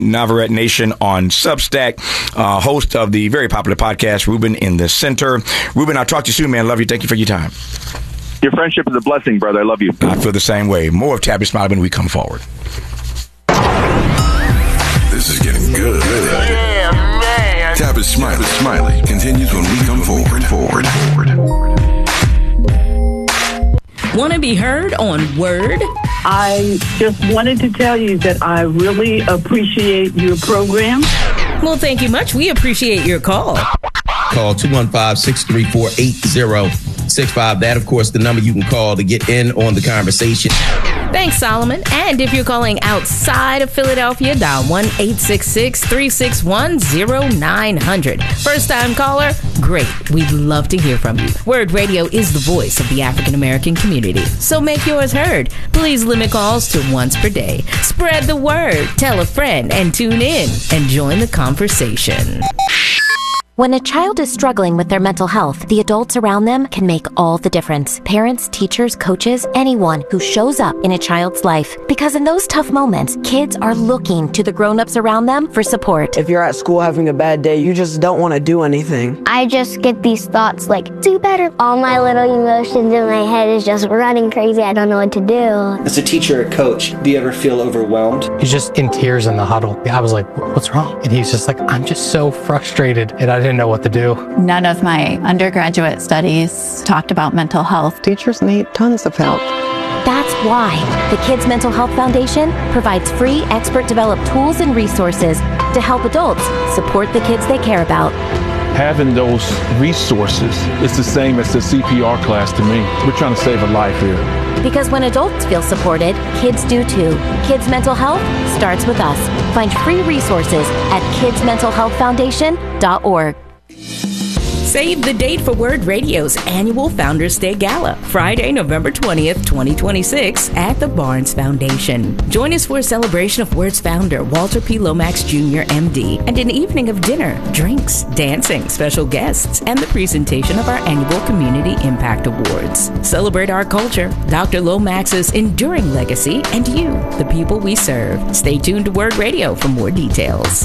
Navarrete Nation on Substack, host of the very popular podcast, Ruben in the Center. Ruben, I'll talk to you soon, man. Love you. Thank you for your time. Your friendship is a blessing, brother. I love you. I feel the same way. More of Tavis Smiley when we come forward. This is getting good. Yeah, man. Tavis Smiley continues when we come forward. Want to be heard on Word? I just wanted to tell you that I really appreciate your program. Well, thank you much. We appreciate your call. Call 215-634-8065. That, of course, the number you can call to get in on the conversation. Thanks, Solomon. And if you're calling outside of Philadelphia, dial 1-866-361-0900. First-time caller? Great. We'd love to hear from you. Word Radio is the voice of the African-American community. So make yours heard. Please limit calls to once per day. Spread the word. Tell a friend and tune in and join the conversation. When a child is struggling with their mental health, the adults around them can make all the difference. Parents, teachers, coaches, anyone who shows up in a child's life. Because in those tough moments, kids are looking to the grown-ups around them for support. If you're at school having a bad day, you just don't want to do anything. I just get these thoughts like, do better. All my little emotions in my head is just running crazy. I don't know what to do. As a teacher or coach, do you ever feel overwhelmed? He's just in tears in the huddle. I was like, what's wrong? And he's just like, I'm just so frustrated. And I didn't know what to do. None of my undergraduate studies talked about mental health. Teachers need tons of help. That's why the Kids Mental Health Foundation provides free expert-developed tools and resources to help adults support the kids they care about. Having those resources is the same as the CPR class to me. We're trying to save a life here. Because when adults feel supported, kids do too. Kids Mental Health starts with us. Find free resources at kidsmentalhealthfoundation.org. Save the date for Word Radio's annual Founders Day Gala, Friday, November 20th, 2026, at the Barnes Foundation. Join us for a celebration of Word's founder, Walter P. Lomax Jr., MD, and an evening of dinner, drinks, dancing, special guests, and the presentation of our annual Community Impact Awards. Celebrate our culture, Dr. Lomax's enduring legacy, and you, the people we serve. Stay tuned to Word Radio for more details.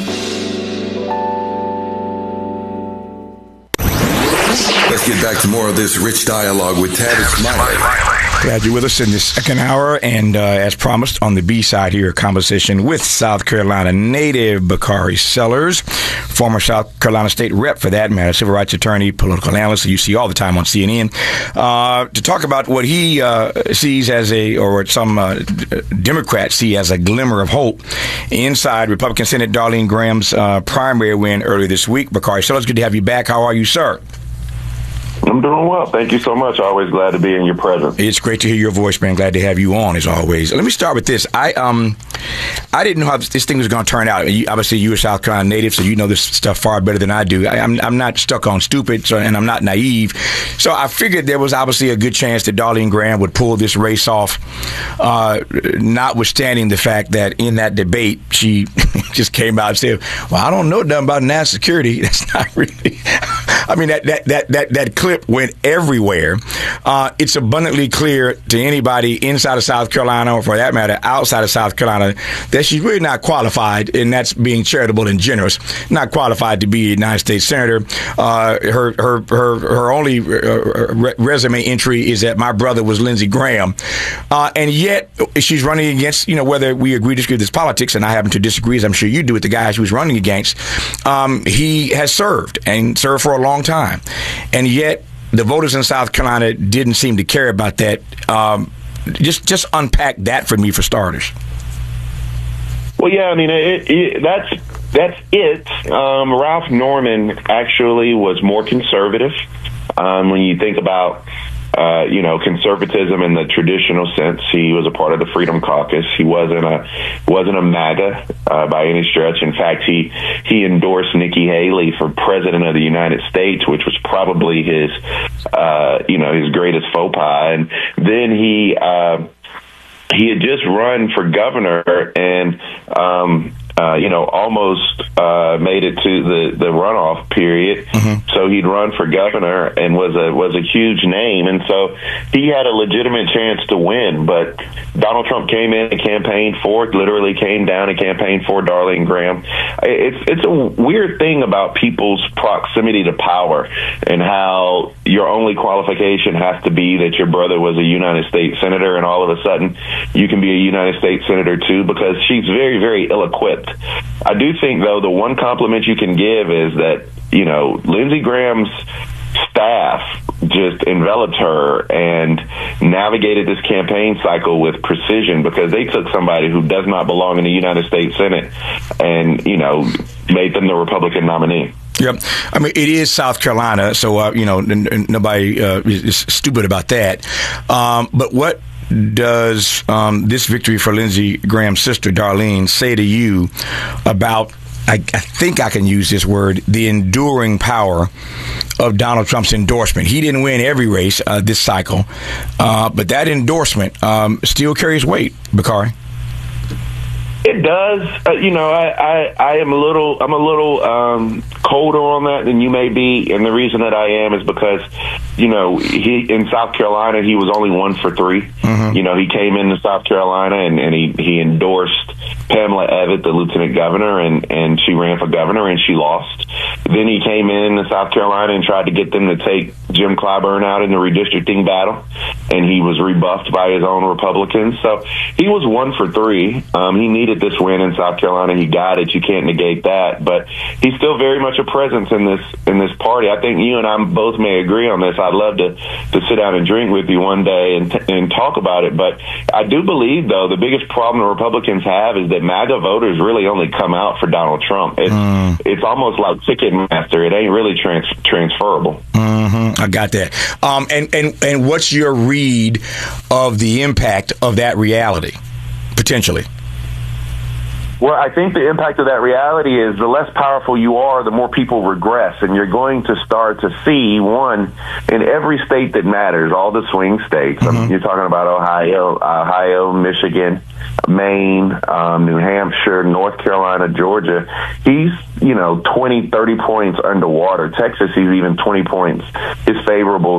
Let's get back to more of this rich dialogue with Tavis Smiley. Glad you're with us in this second hour. And as promised, on the B side here, a conversation with South Carolina native Bakari Sellers, former South Carolina state rep for that matter, civil rights attorney, political analyst that you see all the time on CNN, to talk about what he sees as or what some Democrats see as a glimmer of hope inside Republican Senate Darlene Graham's primary win earlier this week. Bakari Sellers, good to have you back. How are you, sir? I'm doing well. Thank you so much. Always glad to be in your presence. It's great to hear your voice, man. Glad to have you on, as always. Let me start with this. I didn't know how this thing was going to turn out. Obviously, you're a South Carolina native, so you know this stuff far better than I do. I'm not stuck on stupid, and I'm not naive. So I figured there was obviously a good chance that Darlene Graham would pull this race off, notwithstanding the fact that in that debate, she just came out and said, well, I don't know nothing about national security. That's not really... I mean, that clip went everywhere. It's abundantly clear to anybody inside of South Carolina, or for that matter, outside of South Carolina, that she's really not qualified, and that's being charitable and generous, not qualified to be a United States Senator. Her only resume entry is that my brother was Lindsey Graham. And yet she's running against, whether we agree or disagree with this politics, and I happen to disagree, as I'm sure you do, with the guy she was running against. He has served for a long time. And yet the voters in South Carolina didn't seem to care about that. Just unpack that for me, for starters. Well, yeah, I mean, that's it. Ralph Norman actually was more conservative when you think about conservatism in the traditional sense. He was a part of the Freedom Caucus. He wasn't a MAGA by any stretch. In fact, he endorsed Nikki Haley for president of the United States, which was probably his greatest faux pas. And then he had just run for governor, and almost made it to the runoff period. Mm-hmm. So he'd run for governor and was a huge name, and so he had a legitimate chance to win. But Donald Trump came in and campaigned for, literally came down and campaigned for Darlene Graham. It's a weird thing about people's proximity to power and how your only qualification has to be that your brother was a United States senator, and all of a sudden you can be a United States senator too, because she's very, very ill-equipped. I do think, though, the one compliment you can give is that, Lindsey Graham's staff just enveloped her and navigated this campaign cycle with precision, because they took somebody who does not belong in the United States Senate and, made them the Republican nominee. Yep. I mean, it is South Carolina, so, nobody is stupid about that. But what does this victory for Lindsey Graham's sister, Darlene, say to you about, I think I can use this word, the enduring power of Donald Trump's endorsement? He didn't win every race this cycle, but that endorsement still carries weight, Bakari. It does. I'm a little colder on that than you may be, and the reason that I am is because, he in South Carolina he was only 1 for 3. Mm-hmm. He came into South Carolina and he endorsed Pamela Abbott, the lieutenant governor, and she ran for governor and she lost. Then he came in South Carolina and tried to get them to take Jim Clyburn out in the redistricting battle, and he was rebuffed by his own Republicans. So he was 1 for 3. He needed this win in South Carolina. He got it. You can't negate that. But he's still very much a presence in this party. I think you and I both may agree on this. I'd love to sit down and drink with you one day and talk about it. But I do believe, though, the biggest problem the Republicans have is that MAGA voters really only come out for Donald Trump. It's almost like Ticketmaster. It ain't really transferable. Mm-hmm. I got that. And what's your read of the impact of that reality, potentially? Well, I think the impact of that reality is the less powerful you are, the more people regress. And you're going to start to see, one, in every state that matters, all the swing states. Mm-hmm. You're talking about Ohio, Michigan, Maine, New Hampshire, North Carolina, Georgia. He's, 20, 30 points underwater. Texas, he's even 20 points. His favorables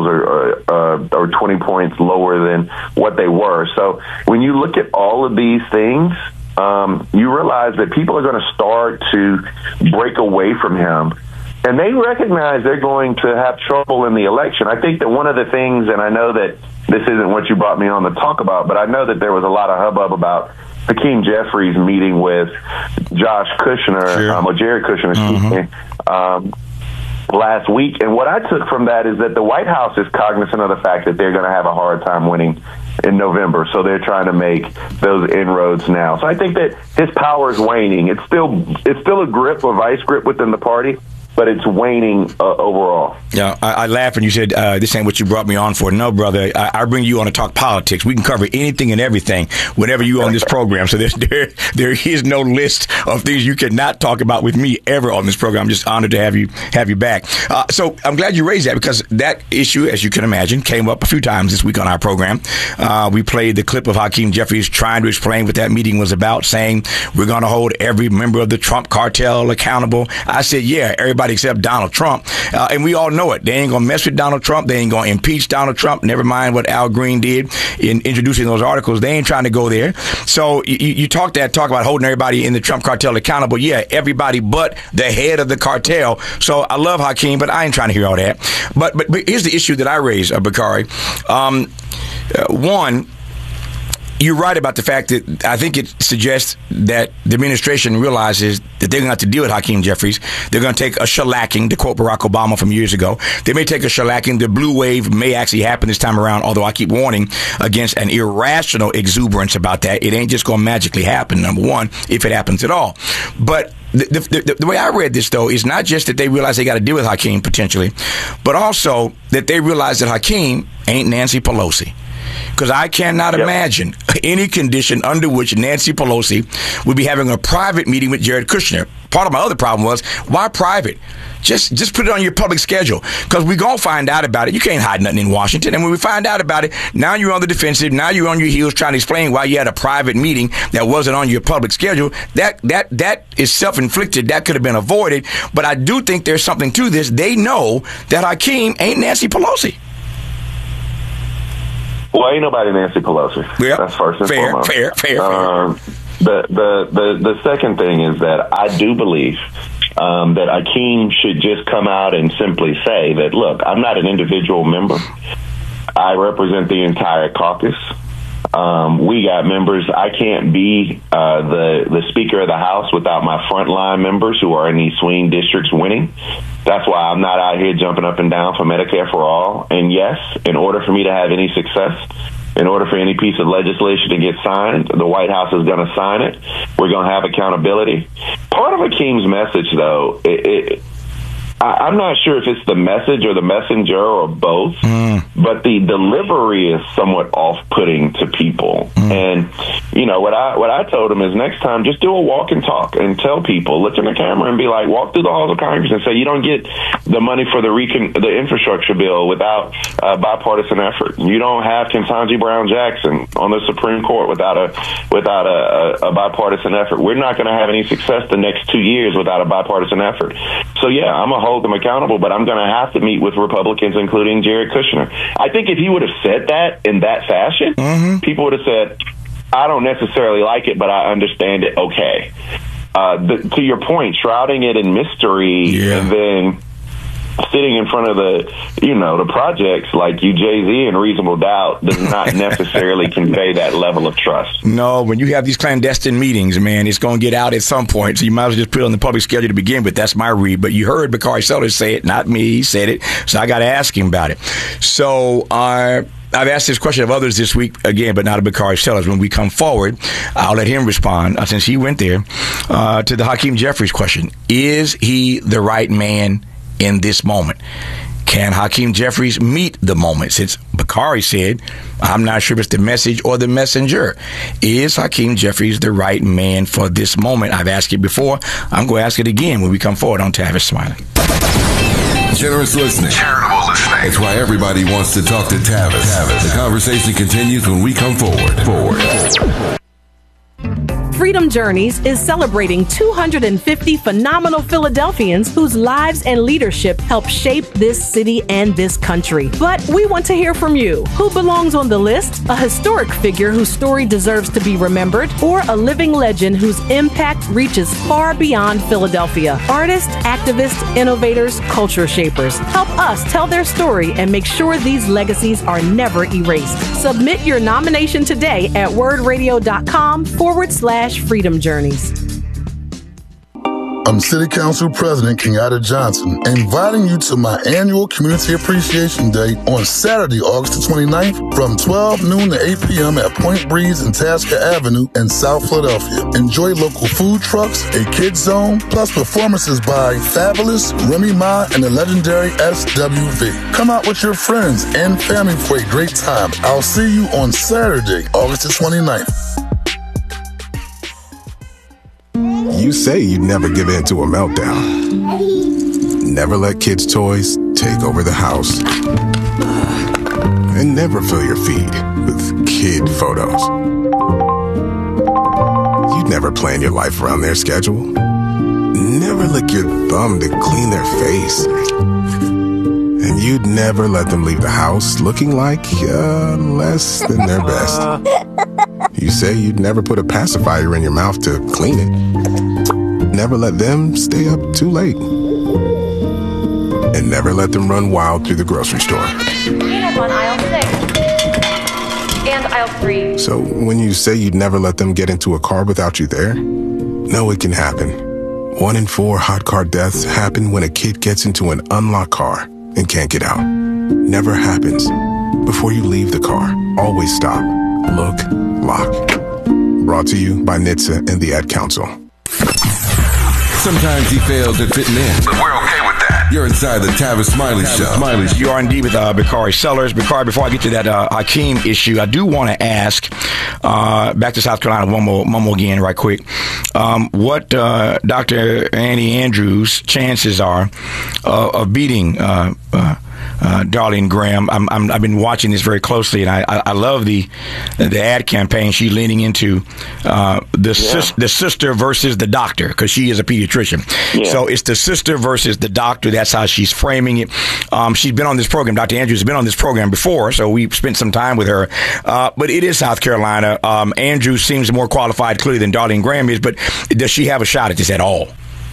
are 20 points lower than what they were. So when you look at all of these things, you realize that people are going to start to break away from him, and they recognize they're going to have trouble in the election. I think that one of the things, and I know that this isn't what you brought me on to talk about, but I know that there was a lot of hubbub about Hakeem Jeffries meeting with Josh Kushner, sure. Or Jared Kushner, excuse me, last week. And what I took from that is that the White House is cognizant of the fact that they're going to have a hard time winning in November, so they're trying to make those inroads now. So I think that his power is waning. It's still a grip, a vice grip within the party, but it's waning overall. Yeah, I laughed when you said this ain't what you brought me on for. No, brother, I bring you on to talk politics. We can cover anything and everything whenever you on this program. So there is no list of things you cannot talk about with me ever on this program. I'm just honored to have you back. So I'm glad you raised that, because that issue, as you can imagine, came up a few times this week on our program. We played the clip of Hakeem Jeffries trying to explain what that meeting was about, saying we're going to hold every member of the Trump cartel accountable. I said, yeah, everybody except Donald Trump. And we all know it. They ain't going to mess with Donald Trump. They ain't going to impeach Donald Trump. Never mind what Al Green did in introducing those articles. They ain't trying to go there. So you talk about holding everybody in the Trump cartel accountable. Yeah, everybody but the head of the cartel. So I love Hakeem, but I ain't trying to hear all that. But here's the issue that I raised, Bakari. One, you're right about the fact that I think it suggests that the administration realizes that they're going to have to deal with Hakeem Jeffries. They're going to take a shellacking, to quote Barack Obama from years ago. They may take a shellacking. The blue wave may actually happen this time around, although I keep warning against an irrational exuberance about that. It ain't just going to magically happen, number one, if it happens at all. But the way I read this, though, is not just that they realize they got to deal with Hakeem potentially, but also that they realize that Hakeem ain't Nancy Pelosi. because I cannot imagine any condition under which Nancy Pelosi would be having a private meeting with Jared Kushner. Part of my other problem was, why private? Just put it on your public schedule, because we're going to find out about it. You can't hide nothing in Washington. And when we find out about it, now you're on the defensive. Now you're on your heels trying to explain why you had a private meeting that wasn't on your public schedule. That is self-inflicted. That could have been avoided. But I do think there's something to this. They know that Hakeem ain't Nancy Pelosi. Well, ain't nobody Nancy Pelosi. Yep. That's first and foremost. Fair. The second thing is that I do believe that Hakeem should just come out and simply say that, look, I'm not an individual member. I represent the entire caucus. We got members. I can't be the Speaker of the House without my frontline members who are in these swing districts winning. That's why I'm not out here jumping up and down for Medicare for all. And yes, in order for me to have any success, in order for any piece of legislation to get signed, the White House is going to sign it. We're going to have accountability. Part of Hakeem's message, though, I'm not sure if it's the message or the messenger or both, but the delivery is somewhat off-putting to people. And, you know, what I told him is next time, just do a walk and talk and tell people, look in the camera and be like, walk through the halls of Congress and say, you don't get the money for the infrastructure bill without bipartisan effort. You don't have Ketanji Brown Jackson on the Supreme Court without a bipartisan effort. We're not going to have any success the next 2 years without a bipartisan effort. So, yeah, I'm a hold them accountable, but I'm going to have to meet with Republicans, including Jared Kushner. I think if he would have said that in that fashion, people would have said, I don't necessarily like it, but I understand it. Okay. To your point, shrouding it in mystery and then sitting in front of the projects like Jay-Z and Reasonable Doubt does not necessarily convey that level of trust. No, when you have these clandestine meetings, man, it's going to get out at some point. So you might as well just put it on the public schedule to begin with. That's my read. But you heard Bakari Sellers say it, not me. He said it. So I got to ask him about it. So I've asked this question of others this week, again, but not of Bakari Sellers. When we come forward, I'll let him respond, since he went there, to the Hakeem Jeffries question. Is he the right man in this moment? Can Hakeem Jeffries meet the moment? Since Bakari said, I'm not sure if it's the message or the messenger. Is Hakeem Jeffries the right man for this moment? I've asked it before. I'm going to ask it again when we come forward on Tavis Smiley. Generous listening. Charitable listening. It's why everybody wants to talk to Tavis. The conversation continues when we come forward. Freedom Journeys is celebrating 250 phenomenal Philadelphians whose lives and leadership help shape this city and this country. But we want to hear from you. Who belongs on the list? A historic figure whose story deserves to be remembered, or a living legend whose impact reaches far beyond Philadelphia? Artists, activists, innovators, culture shapers. Help us tell their story and make sure these legacies are never erased. Submit your nomination today at wordradio.com/Freedom Journeys. I'm City Council President Kenyatta Johnson, inviting you to my annual Community Appreciation Day on Saturday, August the 29th from 12 noon to 8 p.m. at Point Breeze and Tasker Avenue in South Philadelphia. Enjoy local food trucks, a kids zone, plus performances by Fabulous, Remy Ma, and the legendary SWV. Come out with your friends and family for a great time. I'll see you on Saturday, August the 29th. You say you'd never give in to a meltdown. Never let kids' toys take over the house. And never fill your feed with kid photos. You'd never plan your life around their schedule. Never lick your thumb to clean their face. And you'd never let them leave the house looking like less than their best. You say you'd never put a pacifier in your mouth to clean it. Never let them stay up too late. And never let them run wild through the grocery store. We have on aisle 6 and aisle 3. So when you say you'd never let them get into a car without you there, no, it can happen. 1 in 4 hot car deaths happen when a kid gets into an unlocked car and can't get out. Never happens. Before you leave the car, always stop, look, lock. Brought to you by NHTSA and the Ad Council. Sometimes he failed to fit in, but we're okay with that. You're inside the Tavis Smiley Show. You are indeed with Bakari Sellers. Bakari, before I get to that Hakeem issue, I do want to ask, back to South Carolina one more again right quick, what Dr. Annie Andrews' chances are of beating Darlene Graham. I've been watching this very closely, and I love the ad campaign she's leaning into, the sister versus the doctor, because she is a pediatrician. Yeah. So it's the sister versus the doctor. That's how she's framing it. She's been on this program. Dr. Andrews has been on this program before, so we spent some time with her. But it is South Carolina. Andrews seems more qualified clearly than Darlene Graham is, but does she have a shot at this at all?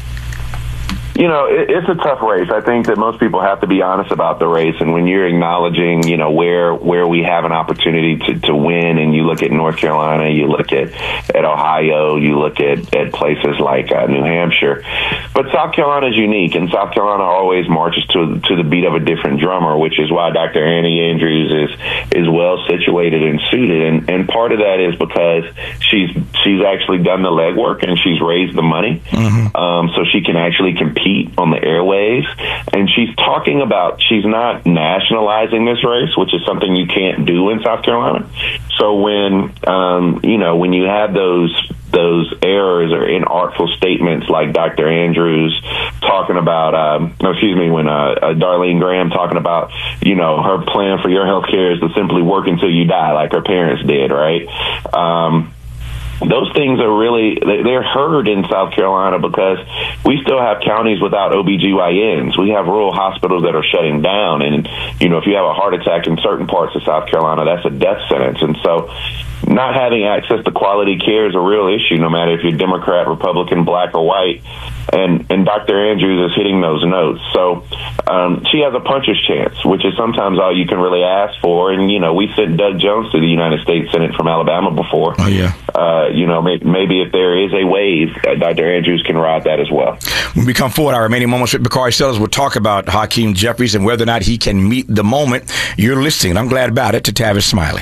You know, it's a tough race. I think that most people have to be honest about the race. And when you're acknowledging, you know, where we have an opportunity to win, and you look at North Carolina, you look at Ohio, you look at places like New Hampshire. But South Carolina is unique, and South Carolina always marches to the beat of a different drummer, which is why Dr. Annie Andrews is well situated and suited. And part of that is because she's actually done the legwork and she's raised the money, so she can actually compete on the airways. And she's talking about, she's not nationalizing this race, which is something you can't do in South Carolina. So when when you have those errors or inartful statements like Dr. Andrews talking about, when Darlene Graham talking about, you know, her plan for your health care is to simply work until you die, like her parents did, right? Those things are really, they're heard in South Carolina because we still have counties without OBGYNs. We have rural hospitals that are shutting down. And, you know, if you have a heart attack in certain parts of South Carolina, that's a death sentence. And so not having access to quality care is a real issue, no matter if you're Democrat, Republican, black, or white. And Dr. Andrews is hitting those notes. So she has a puncher's chance, which is sometimes all you can really ask for. And, you know, we sent Doug Jones to the United States Senate from Alabama before. Oh, yeah. You know, maybe if there is a wave, Dr. Andrews can ride that as well. When we come forward, our remaining moments with Bakari Sellers, we'll talk about Hakeem Jeffries and whether or not he can meet the moment. You're listening, I'm glad about it, to Tavis Smiley.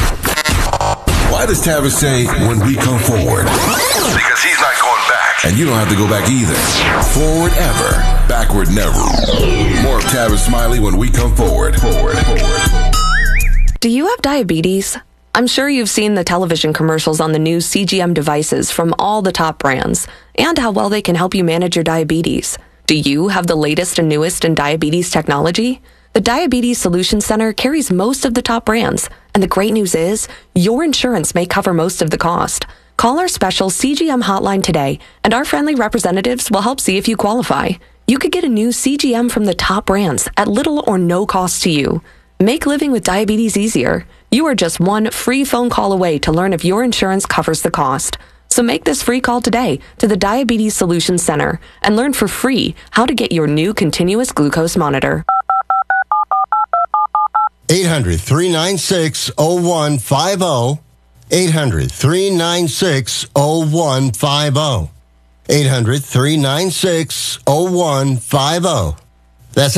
Why does Tavis say, when we come forward? Because he's not going back. And you don't have to go back either. Forward ever, backward never. More of Tavis Smiley when we come forward. Do you have diabetes? I'm sure you've seen the television commercials on the new CGM devices from all the top brands and how well they can help you manage your diabetes. Do you have the latest and newest in diabetes technology? The Diabetes Solutions Center carries most of the top brands, and the great news is your insurance may cover most of the cost. Call our special CGM hotline today, and our friendly representatives will help see if you qualify. You could get a new CGM from the top brands at little or no cost to you. Make living with diabetes easier. You are just one free phone call away to learn if your insurance covers the cost. So make this free call today to the Diabetes Solutions Center and learn for free how to get your new continuous glucose monitor. 800-396-0150. 800-396-0150. 800-396-0150. That's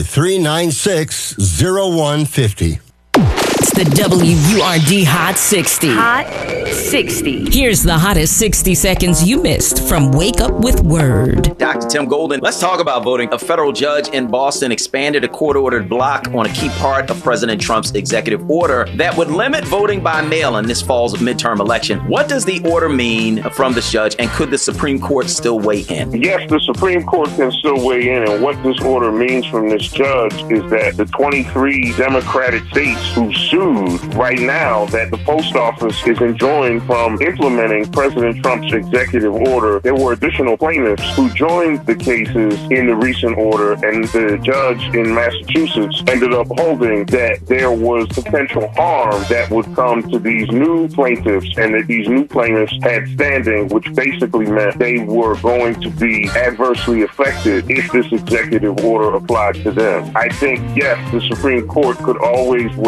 800-396-0150. It's the WURD Hot 60. Hot 60. Here's the hottest 60 seconds you missed from Wake Up with Word. Dr. Tim Golden, let's talk about voting. A federal judge in Boston expanded a court-ordered block on a key part of President Trump's executive order that would limit voting by mail in this fall's midterm election. What does the order mean from this judge, and could the Supreme Court still weigh in? Yes, the Supreme Court can still weigh in, and what this order means from this judge is that the 23 Democratic states who sued right now that the post office is enjoined from implementing President Trump's executive order. There were additional plaintiffs who joined the cases in the recent order, and the judge in Massachusetts ended up holding that there was potential harm that would come to these new plaintiffs, and that these new plaintiffs had standing, which basically meant they were going to be adversely affected if this executive order applied to them. I think, yes, the Supreme Court could always weigh in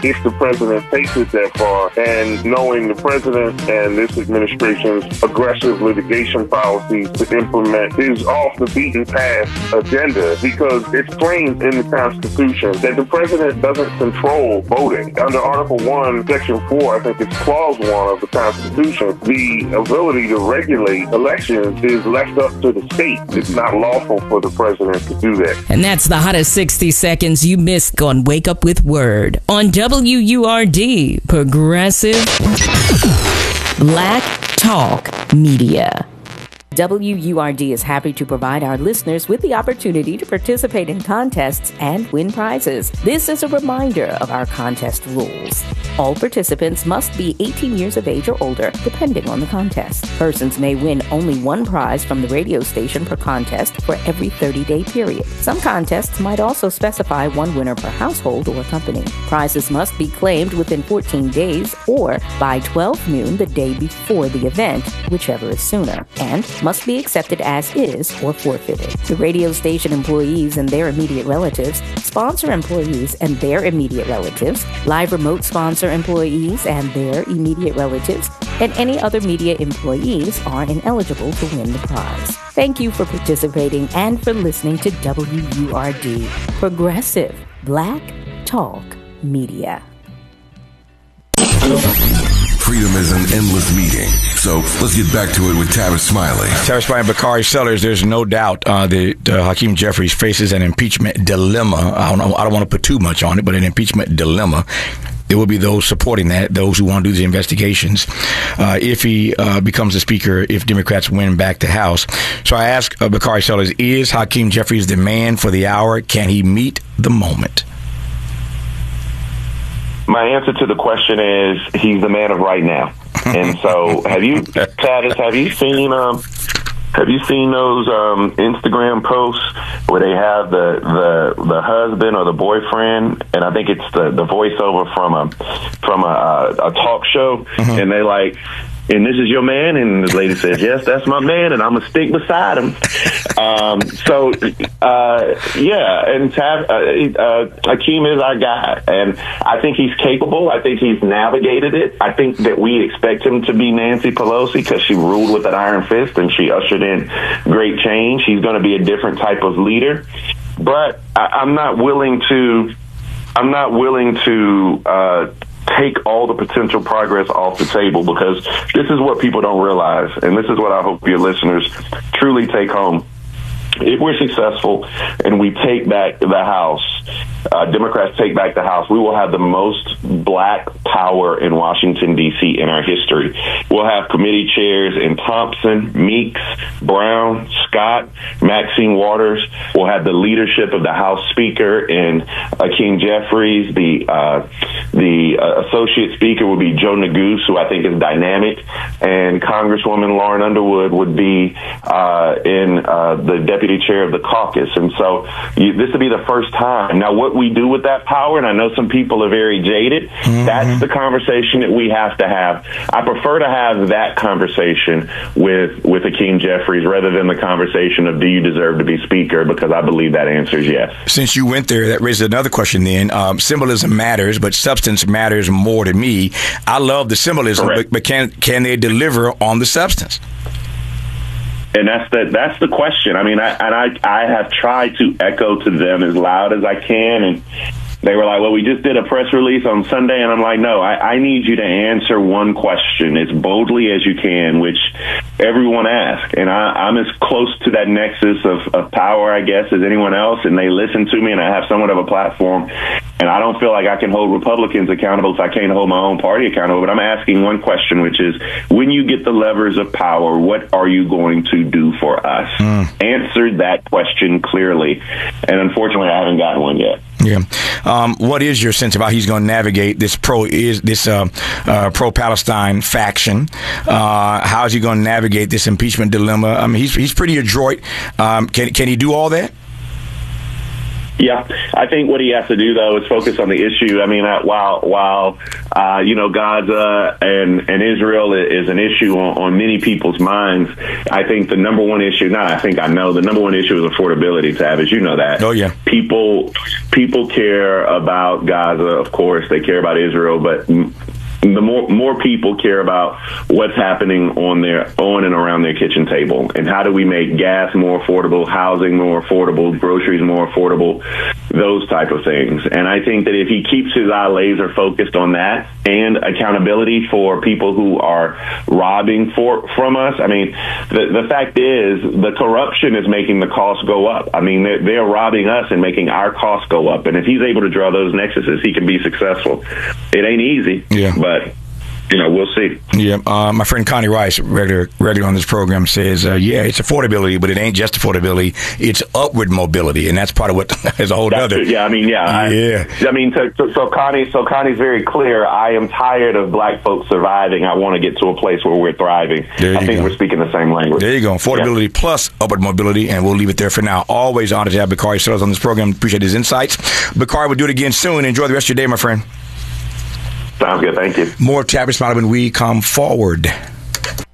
if the president takes it that far, and knowing the president and this administration's aggressive litigation policies to implement his off the beaten path agenda, because it's framed in the Constitution that the president doesn't control voting. Under Article 1, Section 4, I think it's Clause 1 of the Constitution, the ability to regulate elections is left up to the state. It's not lawful for the president to do that. And that's the hottest 60 seconds you missed on Wake Up with Word on WURD, Progressive Black Talk Media. WURD is happy to provide our listeners with the opportunity to participate in contests and win prizes. This is a reminder of our contest rules. All participants must be 18 years of age or older, depending on the contest. Persons may win only one prize from the radio station per contest for every 30-day period. Some contests might also specify one winner per household or company. Prizes must be claimed within 14 days or by 12 noon the day before the event, whichever is sooner, and must be accepted as is or forfeited. The radio station employees and their immediate relatives, sponsor employees and their immediate relatives, live remote sponsor employees and their immediate relatives, and any other media employees are ineligible to win the prize. Thank you for participating and for listening to WURD, Progressive Black Talk Media. Freedom is an endless meeting. So let's get back to it with Tavis Smiley. Tavis Smiley and Bakari Sellers, there's no doubt that Hakeem Jeffries faces an impeachment dilemma. I don't want to put too much on it, but an impeachment dilemma. There will be those supporting that, those who want to do the investigations, if he becomes the speaker, if Democrats win back the House. So I ask Bakari Sellers, is Hakeem Jeffries the man for the hour? Can he meet the moment? My answer to the question is he's the man of right now. And so Tavis, have you seen those Instagram posts where they have the husband or the boyfriend, and I think it's the voiceover from a talk show, and they like, and this is your man, and the lady says, yes, that's my man, and I'm gonna stick beside him. And Hakeem is our guy, and I think he's capable. I think he's navigated it. I think that we expect him to be Nancy Pelosi because she ruled with an iron fist and she ushered in great change. He's going to be a different type of leader, but I'm not willing to take all the potential progress off the table, because this is what people don't realize, and this is what I hope your listeners truly take home. If we're successful and we take back the House, Democrats take back the House, we will have the most black power in Washington, D.C. in our history. We'll have committee chairs in Thompson, Meeks, Brown, Scott, Maxine Waters. We'll have the leadership of the House Speaker in Hakeem Jeffries. The Associate Speaker would be Joe Neguse, who I think is dynamic, and Congresswoman Lauren Underwood would be in the Deputy Chair of the caucus. And so this will be the first time. Now, what we do with that power, and I know some people are very jaded, that's the conversation that we have to have. I prefer to have that conversation with Hakeem Jeffries rather than the conversation of do you deserve to be Speaker, because I believe that answer is yes. Since you went there, that raises another question then. Symbolism matters, but substance matters more to me. I love the symbolism, but can they deliver on the substance? And that's the question. I mean, I have tried to echo to them as loud as I can, and they were like, well, we just did a press release on Sunday, and I'm like, no, I need you to answer one question as boldly as you can, which everyone asks. And I'm as close to that nexus of power, I guess, as anyone else, and they listen to me, and I have somewhat of a platform. And I don't feel like I can hold Republicans accountable if I can't hold my own party accountable. But I'm asking one question, which is, when you get the levers of power, what are you going to do for us? Answer that question clearly. And unfortunately, I haven't gotten one yet. Yeah. What is your sense of how he's going to navigate this pro-Palestine faction? How is he going to navigate this impeachment dilemma? I mean, he's pretty adroit. Can he do all that? Yeah, I think what he has to do, though, is focus on the issue. I mean, while Gaza and Israel is an issue on many people's minds, I think the number one issue, the number one issue is affordability, Tavis. You know that. Oh, yeah. People care about Gaza, of course. They care about Israel, but the more people care about what's happening on and around their kitchen table, and how do we make gas more affordable, housing more affordable, groceries more affordable, those type of things. And I think that if he keeps his eye laser focused on that and accountability for people who are robbing from us, I mean, the fact is the corruption is making the costs go up. I mean, they're robbing us and making our costs go up. And if he's able to draw those nexuses, he can be successful. It ain't easy, but we'll see. Yeah, my friend Connie Rice, regular on this program, says, it's affordability, but it ain't just affordability. It's upward mobility, and that's part of what is a whole other. So Connie's very clear. I am tired of black folks surviving. I want to get to a place where we're thriving. I think we're speaking the same language. There you go. Affordability plus upward mobility, and we'll leave it there for now. Always honored to have Bakari Sellers on this program. Appreciate his insights. Bakari, we'll do it again soon. Enjoy the rest of your day, my friend. Sounds good. Thank you. More Tavis Smiley when we come forward.